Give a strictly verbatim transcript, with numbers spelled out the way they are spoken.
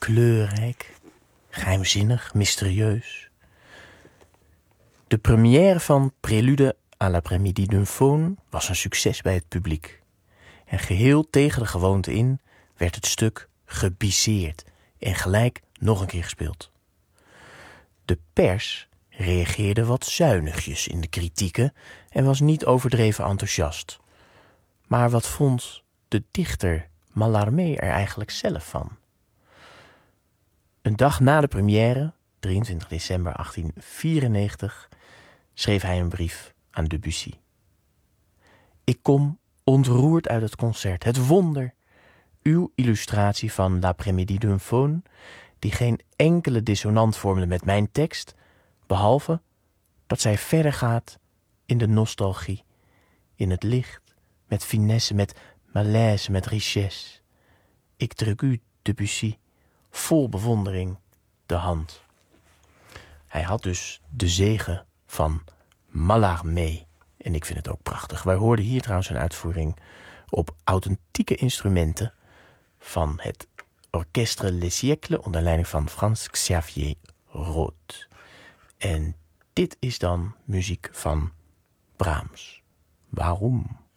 kleurrijk, geheimzinnig, mysterieus. De première van Prélude à l'après-midi d'un faune was een succes bij het publiek. En geheel tegen de gewoonte in werd het stuk gebiseerd en gelijk nog een keer gespeeld. De pers reageerde wat zuinigjes in de kritieken en was niet overdreven enthousiast. Maar wat vond de dichter Mallarmé er eigenlijk zelf van? Een dag na de première, drieëntwintig december achttien vierennegentig, schreef hij een brief aan Debussy. Ik kom ontroerd uit het concert. Het wonder, uw illustratie van L'après-midi d'un faune, die geen enkele dissonant vormde met mijn tekst, behalve dat zij verder gaat in de nostalgie, in het licht, met finesse, met malaise, met richesse. Ik druk u, Debussy, vol bewondering de hand. Hij had dus de zegen van Mallarmé. En ik vind het ook prachtig. Wij hoorden hier trouwens een uitvoering op authentieke instrumenten van het Orchestre Les Siècles onder leiding van Franz Xavier Roth. En dit is dan muziek van Brahms. Waarom?